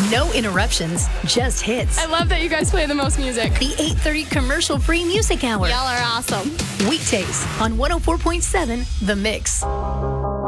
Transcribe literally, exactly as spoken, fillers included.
No interruptions, just hits. I love that you guys play the most music. The eight thirty commercial-free music hour. Y'all are awesome. Weekdays on one oh four point seven The Mix.